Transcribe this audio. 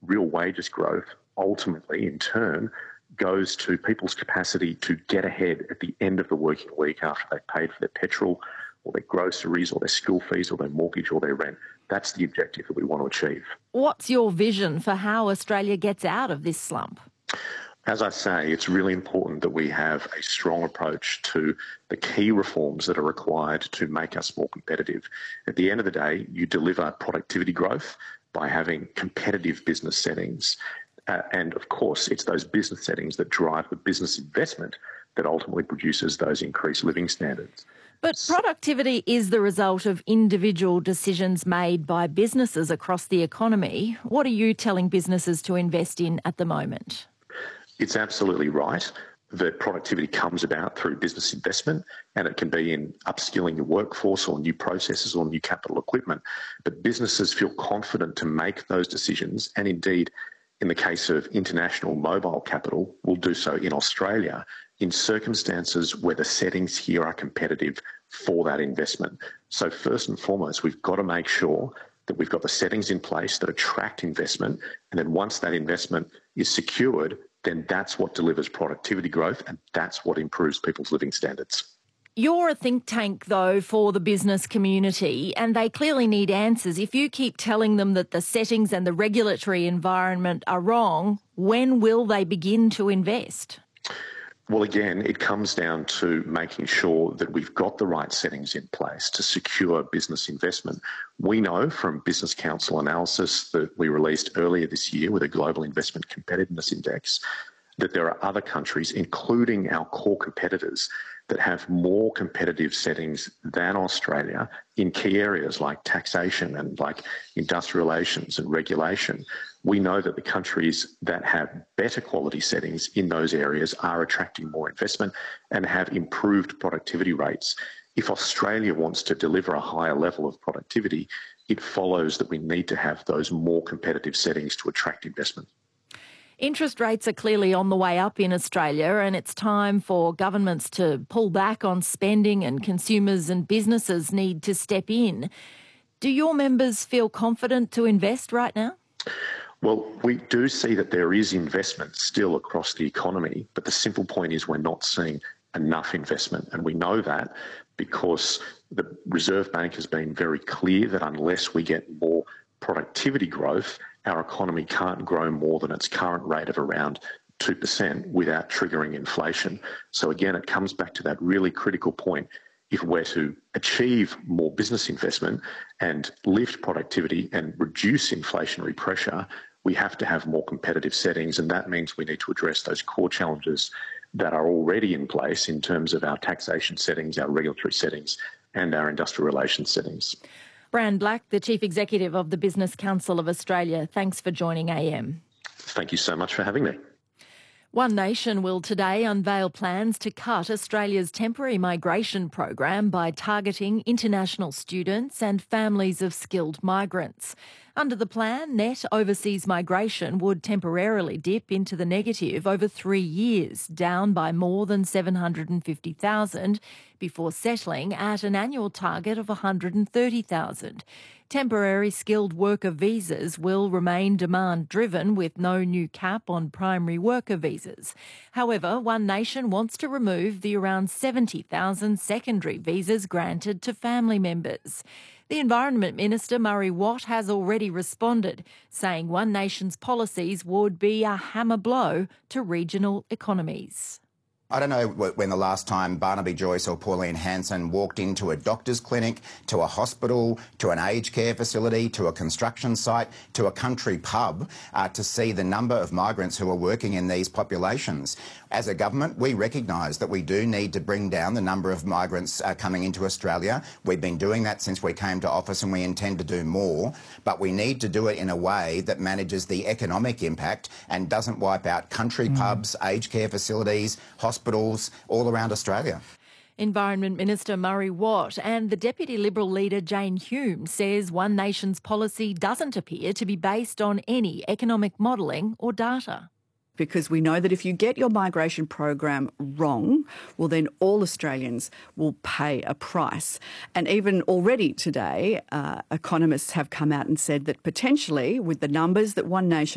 real wages growth ultimately, in turn, goes to people's capacity to get ahead at the end of the working week after they've paid for their petrol or their groceries or their school fees or their mortgage or their rent. That's the objective that we want to achieve. What's your vision for how Australia gets out of this slump? As I say, it's really important that we have a strong approach to the key reforms that are required to make us more competitive. At the end of the day, you deliver productivity growth by having competitive business settings. And of course, it's those business settings that drive the business investment that ultimately produces those increased living standards. But productivity is the result of individual decisions made by businesses across the economy. What are you telling businesses to invest in at the moment? It's absolutely right that productivity comes about through business investment, and it can be in upskilling your workforce or new processes or new capital equipment. But businesses feel confident to make those decisions, and indeed, in the case of international mobile capital, will do so in Australia in circumstances where the settings here are competitive for that investment. So first and foremost, we've got to make sure that we've got the settings in place that attract investment, and then once that investment is secured, then that's what delivers productivity growth, and that's what improves people's living standards. You're a think tank, though, for the business community, and they clearly need answers. If you keep telling them that the settings and the regulatory environment are wrong, when will they begin to invest? Well, again, it comes down to making sure that we've got the right settings in place to secure business investment. We know from Business Council analysis that we released earlier this year with a Global Investment Competitiveness Index that there are other countries, including our core competitors, that have more competitive settings than Australia in key areas like taxation and like industrial relations and regulation. We know that the countries that have better quality settings in those areas are attracting more investment and have improved productivity rates. If Australia wants to deliver a higher level of productivity, it follows that we need to have those more competitive settings to attract investment. Interest rates are clearly on the way up in Australia, and it's time for governments to pull back on spending, and consumers and businesses need to step in. Do your members feel confident to invest right now? Well, we do see that there is investment still across the economy, but the simple point is we're not seeing enough investment. And we know that because the Reserve Bank has been very clear that unless we get more productivity growth, our economy can't grow more than its current rate of around 2% without triggering inflation. So again, it comes back to that really critical point. If we're to achieve more business investment and lift productivity and reduce inflationary pressure, we have to have more competitive settings, and that means we need to address those core challenges that are already in place in terms of our taxation settings, our regulatory settings, and our industrial relations settings. Brand Black, the Chief Executive of the Business Council of Australia, thanks for joining AM. Thank you so much for having me. One Nation will today unveil plans to cut Australia's temporary migration program by targeting international students and families of skilled migrants. Under the plan, net overseas migration would temporarily dip into the negative over 3 years, down by more than 750,000, before settling at an annual target of 130,000. Temporary skilled worker visas will remain demand-driven with no new cap on primary worker visas. However, One Nation wants to remove the around 70,000 secondary visas granted to family members. The Environment Minister, Murray Watt, has already responded, saying One Nation's policies would be a hammer blow to regional economies. I don't know when the last time Barnaby Joyce or Pauline Hanson walked into a doctor's clinic, to a hospital, to an aged care facility, to a construction site, to a country pub to see the number of migrants who are working in these populations. As a government, we recognise that we do need to bring down the number of migrants coming into Australia. We've been doing that since we came to office and we intend to do more. But we need to do it in a way that manages the economic impact and doesn't wipe out country pubs, aged care facilities, hospitals all around Australia. Environment Minister Murray Watt and the Deputy Liberal leader Jane Hume says One Nation's policy doesn't appear to be based on any economic modelling or data. Because we know that if you get your migration program wrong, well, then all Australians will pay a price. And even already today, economists have come out and said that potentially with the numbers that One Nation